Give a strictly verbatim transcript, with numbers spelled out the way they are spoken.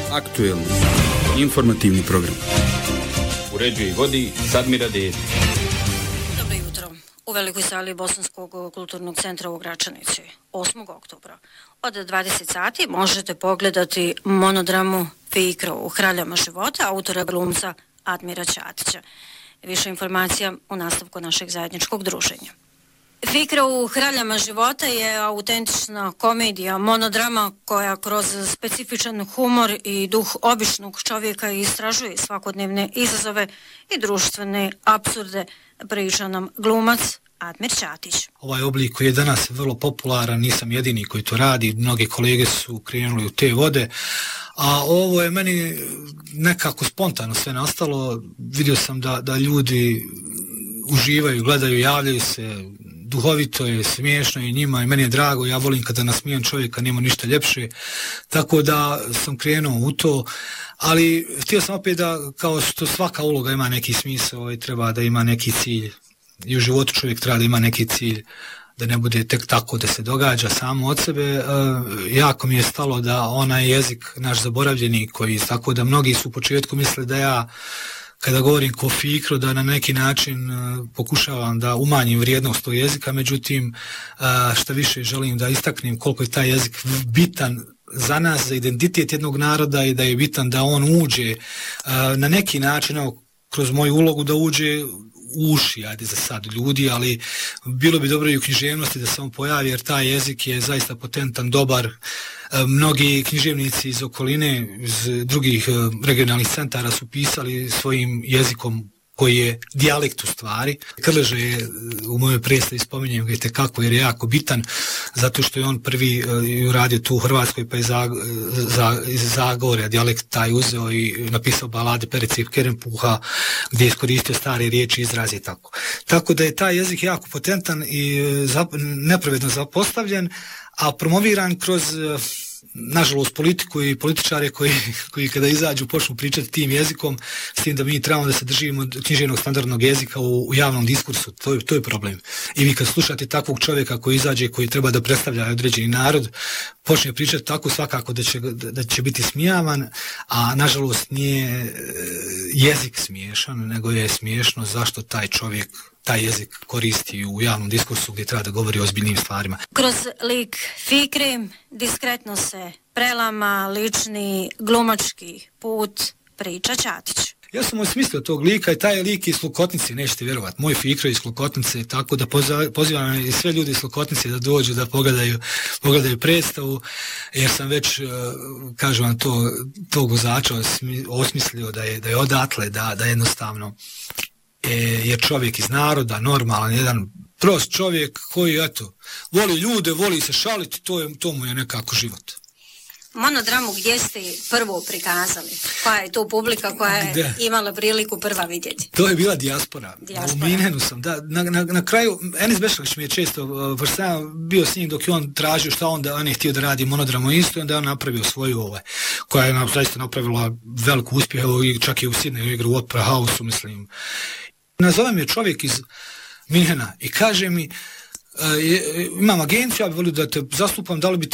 Aktuelni informativni program. Uređuje i vodi Sadmira Dedić. Dobro jutro. U velikoj sali Bosanskog kulturnog centra u Gračanici osmog oktobra od dvadeset sati možete pogledati monodramu Fikra u Kraljama života autora glumca Admira Ćatića. Više informacija u nastavku našeg zajedničkog druženja. Fikra u Kraljama života je autentična komedija, monodrama koja kroz specifičan humor i duh običnog čovjeka istražuje svakodnevne izazove i društvene apsurde, priča nam glumac Admir Ćatić. Ovaj oblik koji je danas vrlo popularan, nisam jedini koji to radi, mnoge kolege su krenuli u te vode, a ovo je meni nekako spontano sve nastalo. Vidio sam da, da ljudi uživaju, gledaju, javljaju se, duhovito je, smiješno i njima i meni je drago, ja volim kada nasmijem čovjeka, nema ništa ljepše, tako da sam krenuo u to, ali htio sam opet da, kao što svaka uloga ima neki smisao i treba da ima neki cilj, i u životu čovjek treba da ima neki cilj, da ne bude tek tako da se događa samo od sebe. E, jako mi je stalo da onaj jezik naš zaboravljeni, koji tako da mnogi su u početku misle da ja kada govorim ko Fikro, da na neki način uh, pokušavam da umanjim vrijednost tog jezika, međutim, uh, šta više želim da istaknem koliko je taj jezik bitan za nas, za identitet jednog naroda i da je bitan da on uđe uh, na neki način, evo, kroz moju ulogu da uđe u uši, ajde za sad ljudi, ali bilo bi dobro i u književnosti da se on pojavi, jer taj jezik je zaista potentan, dobar. Mnogi književnici iz okoline, iz drugih regionalnih centara su pisali svojim jezikom koji je dijalekt u stvari. Krleža je u mojoj predstavi, spominjem ga itekako jer je jako bitan, zato što je on prvi uradio tu u Hrvatskoj, pa je za, za, iz Zagorja dijalekt taj uzeo i napisao balade Pereci Kerempuha, gdje je iskoristio stare riječi, izraze i tako. Tako da je taj jezik jako potentan i zap, nepravedno zapostavljen, a promoviran kroz, nažalost, politiku i političare koji, koji kada izađu počnu pričati tim jezikom, s tim da mi trebamo da se držimo književnog standardnog jezika u, u javnom diskursu. To je, to je problem. I vi kad slušate takvog čovjeka koji izađe, koji treba da predstavlja određeni narod, počne pričati tako, svakako da će, da će biti smijavan, a nažalost nije jezik smiješan, nego je smiješno zašto taj čovjek taj jezik koristi u javnom diskursu gdje treba da govori o ozbiljnim stvarima. Kroz lik Fikre diskretno se prelama lični glumački put priča Ćatić. Ja sam osmislio tog lika i taj lik iz Klokotnice, nećete vjerovati, moj Fikro iz Klokotnice, tako da pozivam i sve ljudi iz Klokotnice da dođu da pogledaju, pogledaju predstavu, jer sam već, kažem vam, to, tog vozača osmislio da je, da je odatle, da, da jednostavno je čovjek iz naroda, normalan, jedan prost čovjek koji, eto, voli ljude, voli se šaliti, to, je, to mu je nekako život. Monodramu gdje ste prvo prikazali? Koja je to publika koja je Gde? imala priliku prva vidjeti? To je bila dijaspora. dijaspora. U Minhenu sam. Da, na, na, na kraju, Enis Bešalić mi je često uh, vrstavan, bio s njim dok je on tražio šta onda on je htio da radi monodramu isto, i onda je on napravio svoju ovaj, koja je nam zaista napravila veliku uspjeh, evo, čak i u Sidneju igra u Opera House-u, mislim. Nazove me čovjek iz Minhena i kaže mi, uh, je, imam agenciju, ja bih volio da te zastupam, da li bi